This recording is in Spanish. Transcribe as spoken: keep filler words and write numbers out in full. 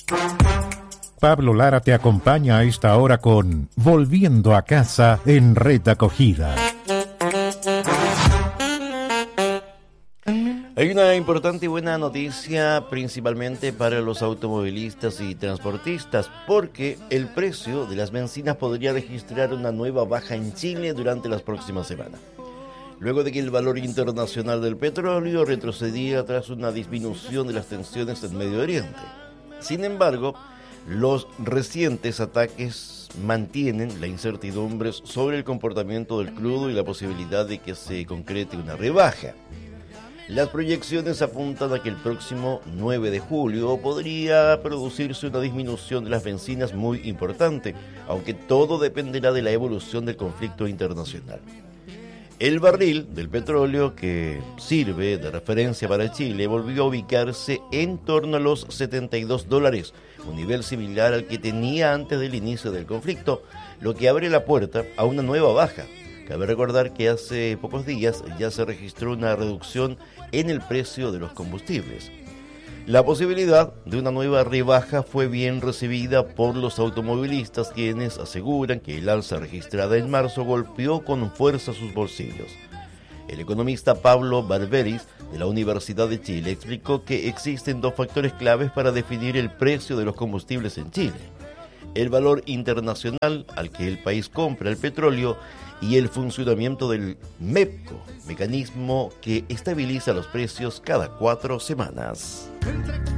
Pablo Lara te acompaña a esta hora con Volviendo a Casa en Red Acogida. Hay una importante y buena noticia principalmente para los automovilistas y transportistas, porque el precio de las bencinas podría registrar una nueva baja en Chile durante las próximas semanas. Luego de que el valor internacional del petróleo retrocedía tras una disminución de las tensiones en Medio Oriente. Sin embargo, los recientes ataques mantienen la incertidumbre sobre el comportamiento del crudo y la posibilidad de que se concrete una rebaja. Las proyecciones apuntan a que el próximo nueve de julio podría producirse una disminución de las bencinas muy importante, aunque todo dependerá de la evolución del conflicto internacional. El barril del petróleo que sirve de referencia para Chile volvió a ubicarse en torno a los setenta y dos dólares, un nivel similar al que tenía antes del inicio del conflicto, lo que abre la puerta a una nueva baja. Cabe recordar que hace pocos días ya se registró una reducción en el precio de los combustibles. La posibilidad de una nueva rebaja fue bien recibida por los automovilistas, quienes aseguran que el alza registrada en marzo golpeó con fuerza sus bolsillos. El economista Pablo Barberis, de la Universidad de Chile, explicó que existen dos factores claves para definir el precio de los combustibles en Chile: el valor internacional al que el país compra el petróleo y el funcionamiento del MEPCO, mecanismo que estabiliza los precios cada cuatro semanas.